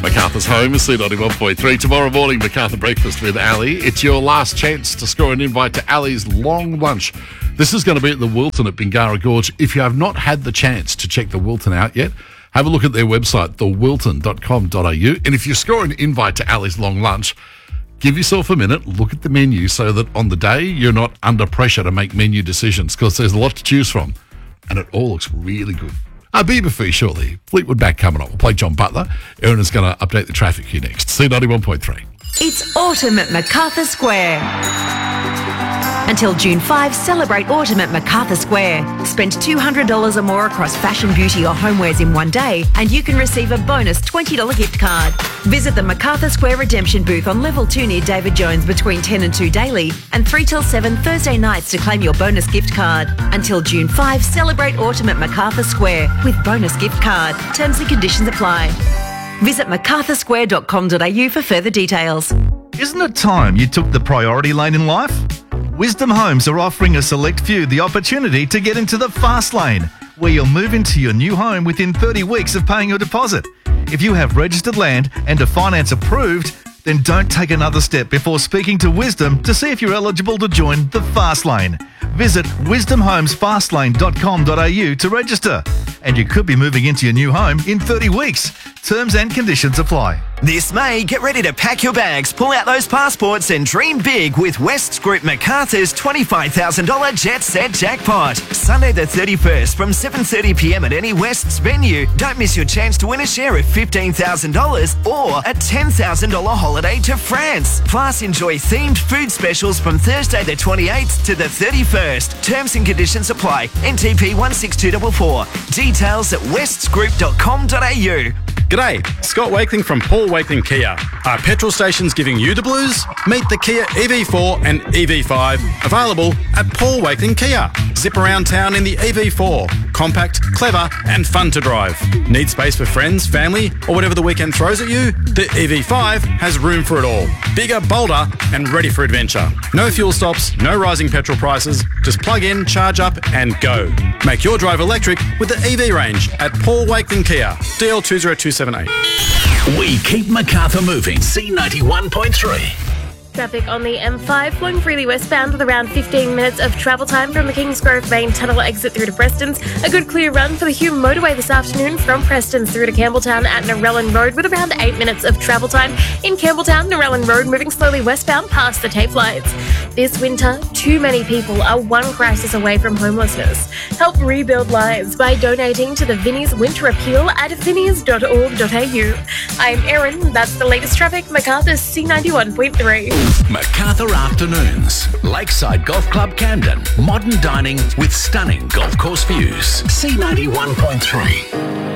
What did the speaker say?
Macarthur's home is C91.3. Tomorrow morning, Macarthur Breakfast with Ali. It's your last chance to score an invite to Ali's long lunch. This is going to be at the Wilton at Bingara Gorge. If you have not had the chance to check the Wilton out yet, have a look at their website, thewilton.com.au. And if you score an invite to Ali's long lunch, give yourself a minute, look at the menu so that on the day you're not under pressure to make menu decisions, because there's a lot to choose from and it all looks really good. Bieber Fee shortly. Fleetwood Mac coming up. We'll play John Butler. Erin is going to update the traffic queue next. C91.3. It's autumn at Macarthur Square. Until June 5, celebrate autumn at Macarthur Square. Spend $200 or more across fashion, beauty or homewares in one day and you can receive a bonus $20 gift card. Visit the Macarthur Square redemption booth on level 2 near David Jones between 10 and 2 daily and 3 till 7 Thursday nights to claim your bonus gift card. Until June 5, celebrate autumn at Macarthur Square with bonus gift card. Terms and conditions apply. Visit macarthursquare.com.au for further details. Isn't it time you took the priority lane in life? Wisdom Homes are offering a select few the opportunity to get into the fast lane, where you'll move into your new home within 30 weeks of paying your deposit. If you have registered land and a finance approved, then don't take another step before speaking to Wisdom to see if you're eligible to join the fast lane. Visit wisdomhomesfastlane.com.au to register. And you could be moving into your new home in 30 weeks. Terms and conditions apply. This May, get ready to pack your bags, pull out those passports and dream big with Wests Group Macarthur's $25,000 Jet Set Jackpot. Sunday the 31st from 7:30pm at any Wests venue. Don't miss your chance to win a share of $15,000 or a $10,000 holiday to France. Plus, enjoy themed food specials from Thursday the 28th to the 31st. Terms and conditions apply. NTP 16244. Details at westsgroup.com.au. G'day, Scott Wakeling from Paul Wakeling Kia. Are petrol stations giving you the blues? Meet the Kia EV4 and EV5, available at Paul Wakeling Kia. Zip around town in the EV4. Compact, clever and fun to drive. Need space for friends, family or whatever the weekend throws at you? The EV5 has room for it all. Bigger, bolder and ready for adventure. No fuel stops, no rising petrol prices. Just plug in, charge up and go. Make your drive electric with the EV range at Paul Wakeling Kia. DL 20278. We keep Macarthur moving. C91.3. Traffic on the M5 flowing freely westbound with around 15 minutes of travel time from the Kingsgrove main tunnel exit through to Preston's. A good clear run for the Hume motorway this afternoon from Preston's through to Campbelltown at Narellan Road with around 8 minutes of travel time. In Campbelltown, Narellan Road moving slowly westbound past the tape lights. This winter, too many people are one crisis away from homelessness. Help rebuild lives by donating to the Vinnie's Winter Appeal at vinnies.org.au. I'm Erin. That's the latest traffic. Macarthur's C91.3. Macarthur Afternoons. Lakeside Golf Club Camden. Modern dining with stunning golf course views. C91.3.